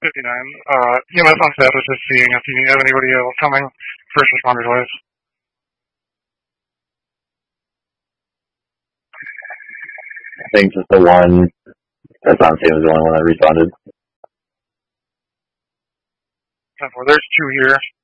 59. EMS on staff is just seeing if you have anybody else coming, first responders wise. I think just the one that's on scene was the only one that responded. There's two here.